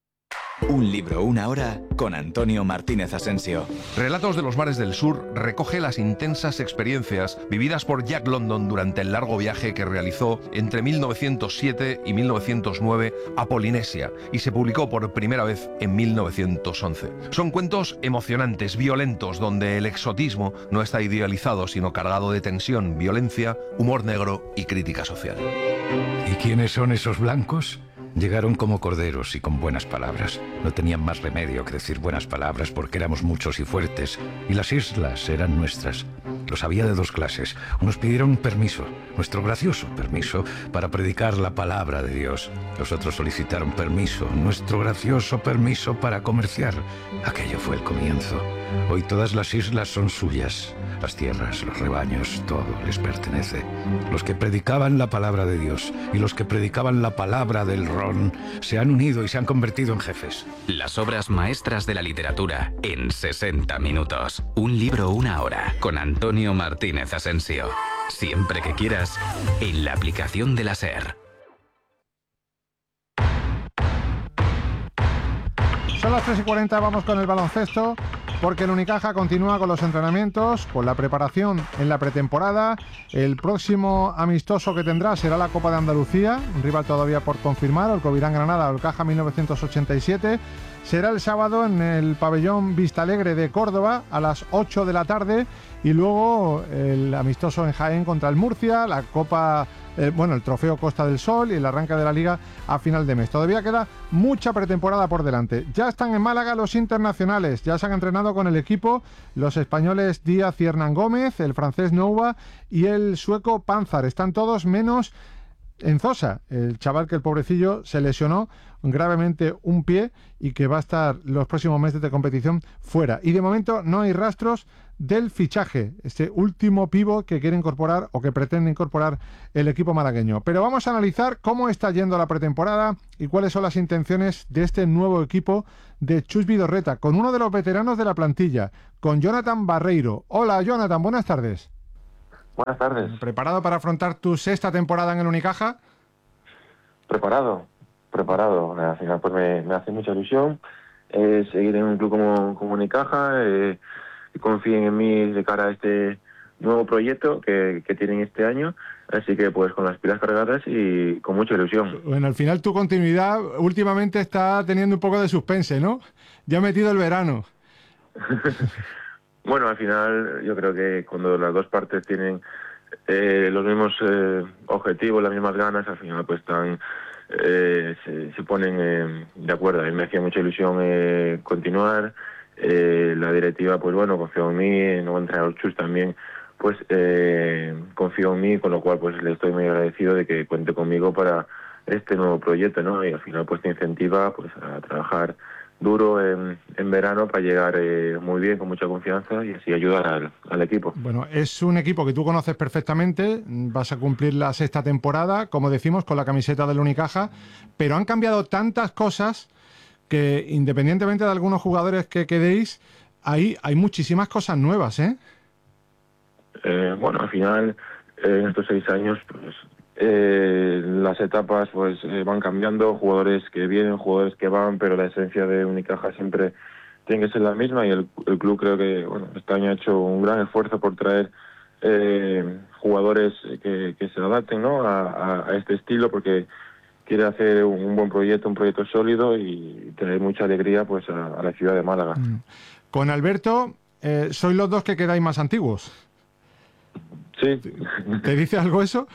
Un libro, una hora, con Antonio Martínez Asensio. Relatos de los mares del sur recoge las intensas experiencias vividas por Jack London durante el largo viaje que realizó entre mil novecientos siete y mil novecientos nueve a Polinesia y se publicó por primera vez en mil novecientos once. Son cuentos emocionantes, violentos, donde el exotismo no está idealizado, sino cargado de tensión, violencia, humor negro y crítica social. ¿Y quiénes son esos blancos? Llegaron como corderos y con buenas palabras. No tenían más remedio que decir buenas palabras porque éramos muchos y fuertes, y las islas eran nuestras. Los había de dos clases. Unos pidieron permiso, nuestro gracioso permiso, para predicar la palabra de Dios. Los otros solicitaron permiso, nuestro gracioso permiso para comerciar. Aquello fue el comienzo. Hoy todas las islas son suyas. Las tierras, los rebaños, todo les pertenece. Los que predicaban la palabra de Dios y los que predicaban la palabra del ron se han unido y se han convertido en jefes. Las obras maestras de la literatura en sesenta minutos. Un libro, una hora, con Antonio Martínez Asensio. Siempre que quieras, en la aplicación de la SER. Son las tres y cuarenta, vamos con el baloncesto, porque el Unicaja continúa con los entrenamientos, con la preparación en la pretemporada. El próximo amistoso que tendrá será la Copa de Andalucía, un rival todavía por confirmar, el Covirán Granada o el Caja mil novecientos ochenta y siete. Será el sábado en el pabellón Vistalegre de Córdoba a las ocho de la tarde y luego el amistoso en Jaén contra el Murcia, la Copa eh, bueno, el trofeo Costa del Sol y el arranque de la Liga a final de mes. Todavía queda mucha pretemporada por delante. Ya están en Málaga los internacionales, ya se han entrenado con el equipo los españoles Díaz y Hernán Gómez, el francés Nouba y el sueco Panzar. Están todos menos Enzosa, el chaval que el pobrecillo se lesionó gravemente un pie y que va a estar los próximos meses de competición fuera. Y de momento no hay rastros del fichaje, este último pívot que quiere incorporar o que pretende incorporar el equipo malagueño. Pero vamos a analizar cómo está yendo la pretemporada y cuáles son las intenciones de este nuevo equipo de Chus Vidorreta, con uno de los veteranos de la plantilla, con Jonathan Barreiro. Hola Jonathan, buenas tardes. Buenas tardes. ¿Preparado para afrontar tu sexta temporada en el Unicaja? Preparado, preparado. Al final pues me, me hace mucha ilusión eh, seguir en un club como, como Unicaja, eh, que confíen en mí de cara a este nuevo proyecto que, que tienen este año. Así que pues con las pilas cargadas y con mucha ilusión. Bueno, al final tu continuidad últimamente está teniendo un poco de suspense, ¿no? Ya ha metido el verano. Bueno, al final yo creo que cuando las dos partes tienen eh, los mismos eh, objetivos, las mismas ganas, al final pues están, eh, se, se ponen eh, de acuerdo. A mí me hacía mucha ilusión eh, continuar. Eh, la directiva, pues bueno, confió en mí, el nuevo entrenador Chus también, pues eh, confío en mí, con lo cual pues le estoy muy agradecido de que cuente conmigo para este nuevo proyecto, ¿no? Y al final pues te incentiva pues a trabajar duro en, en verano para llegar eh, muy bien, con mucha confianza y así ayudar al, al equipo. Bueno, es un equipo que tú conoces perfectamente, vas a cumplir la sexta temporada, como decimos, con la camiseta del Unicaja, pero han cambiado tantas cosas que independientemente de algunos jugadores que quedéis, ahí hay muchísimas cosas nuevas, ¿eh? Eh, bueno, al final, eh, en estos seis años, pues Eh, las etapas pues eh, van cambiando, jugadores que vienen, jugadores que van, pero la esencia de Unicaja siempre tiene que ser la misma y el, el club creo que bueno este año ha hecho un gran esfuerzo por traer eh, jugadores que, que se adapten, ¿no? a, a, a este estilo, porque quiere hacer un, un buen proyecto, un proyecto sólido y traer mucha alegría pues a, a la ciudad de Málaga. Mm. Con Alberto, eh, sois los dos que quedáis más antiguos. Sí. ¿Te dice algo eso?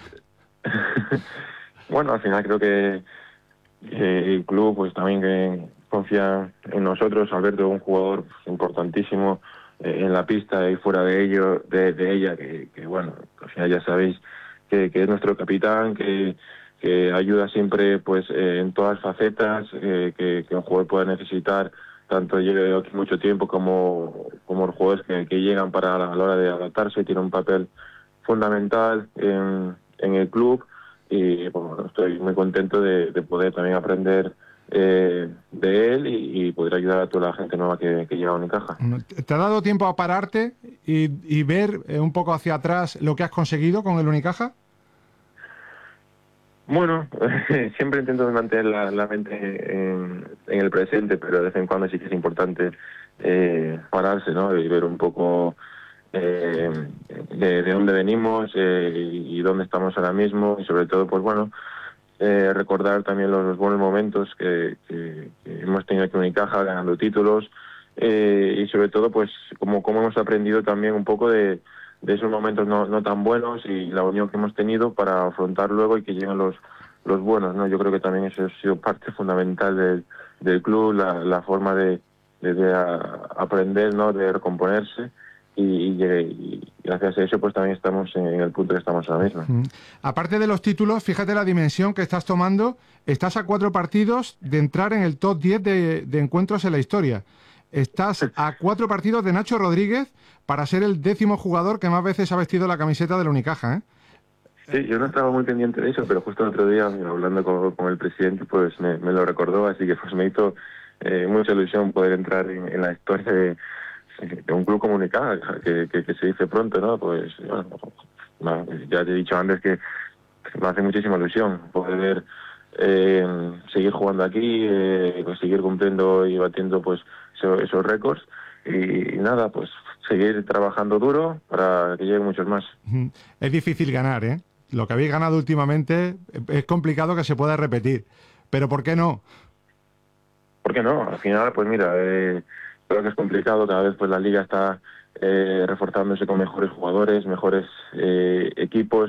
Bueno, al final creo que eh, el club pues también que confía en nosotros. Alberto es un jugador importantísimo eh, en la pista y fuera de ello, de, de ella, que, que bueno, al final ya sabéis que, que es nuestro capitán, que, que ayuda siempre pues eh, en todas las facetas eh, que, que un jugador pueda necesitar, tanto lleve aquí mucho tiempo como, como los jugadores que, que llegan para a la hora de adaptarse. Tiene un papel fundamental en en el club y bueno, estoy muy contento de, de poder también aprender eh, de él y, y poder ayudar a toda la gente nueva que, que llega a Unicaja. ¿Te ha dado tiempo a pararte y, y ver eh, un poco hacia atrás lo que has conseguido con el Unicaja? Bueno, siempre intento mantener la, la mente en, en el presente, pero de vez en cuando sí que es importante eh, pararse, ¿no? Y ver un poco Eh, de, de dónde venimos eh, y, y dónde estamos ahora mismo, y sobre todo pues bueno eh, recordar también los, los buenos momentos que, que, que hemos tenido aquí en Unicaja ganando títulos eh, y sobre todo pues como, como hemos aprendido también un poco de, de esos momentos no, no tan buenos y la unión que hemos tenido para afrontar luego y que lleguen los, los buenos, ¿no? Yo creo que también eso ha sido parte fundamental del, del club, la, la forma de, de, de a, aprender, ¿no? De recomponerse. Y, y, y gracias a eso pues también estamos en, en el punto que estamos ahora mismo. Mm. Aparte de los títulos, fíjate la dimensión que estás tomando. Estás a cuatro partidos de entrar en el top diez de, de encuentros en la historia. Estás a cuatro partidos de Nacho Rodríguez para ser el décimo jugador que más veces ha vestido la camiseta del Unicaja, ¿eh? Sí, yo no estaba muy pendiente de eso, pero justo el otro día, hablando con, con el presidente, pues me, me lo recordó, así que pues me hizo eh, mucha ilusión poder entrar en, en la historia de de un club como Unicaja, que, que, que se dice pronto, ¿no? Pues bueno, ya te he dicho antes que me hace muchísima ilusión poder eh, seguir jugando aquí, eh, seguir cumpliendo y batiendo pues esos, esos récords y, y nada, pues seguir trabajando duro para que lleguen muchos más. Es difícil ganar, ¿eh? Lo que habéis ganado últimamente es complicado que se pueda repetir, pero ¿por qué no? ¿Por qué no? Al final, pues mira, eh, creo que es complicado, cada vez pues la liga está eh, reforzándose con mejores jugadores, mejores eh, equipos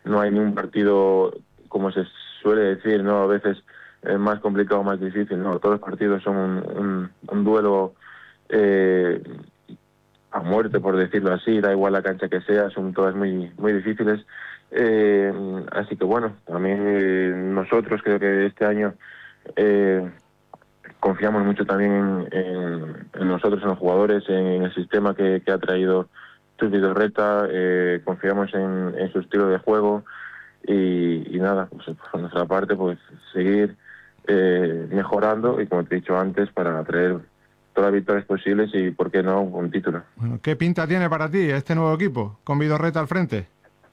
no hay ningún partido, como se suele decir, no a veces eh, más complicado o más difícil, no, todos los partidos son un, un, un duelo eh, a muerte, por decirlo así, da igual la cancha que sea, son todas muy muy difíciles. Eh, así que bueno, también eh, nosotros creo que este año eh, confiamos mucho también en, en, en nosotros, en los jugadores, en, en el sistema que, que ha traído Chus Vidorreta, eh, confiamos en, en su estilo de juego y, y nada, pues por nuestra parte pues seguir eh, mejorando y como te he dicho antes, para traer todas las victorias posibles y por qué no un título. Bueno, ¿qué pinta tiene para ti este nuevo equipo con Vidorreta al frente?